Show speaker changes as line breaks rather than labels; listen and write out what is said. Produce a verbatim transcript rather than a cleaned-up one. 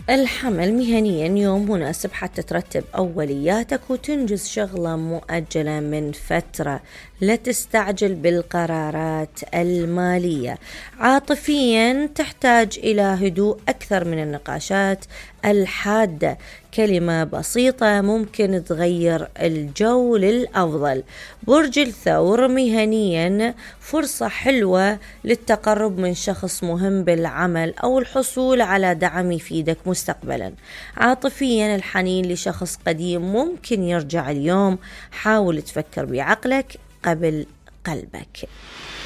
الحمل مهنيا يوم مناسب حتى ترتب أولياتك وتنجز شغلة مؤجلة من فترة. لا تستعجل بالقرارات المالية. عاطفيا تحتاج إلى هدوء أكثر من النقاشات الحادة. كلمة بسيطة ممكن تغير الجو للأفضل. برج الثور مهنيا فرصة حلوة للتقرب من شخص مهم بالعمل أو الحصول على دعم يفيدك مستقبلا. عاطفيا الحنين لشخص قديم ممكن يرجع اليوم. حاول تفكر بعقلك قبل قلبك.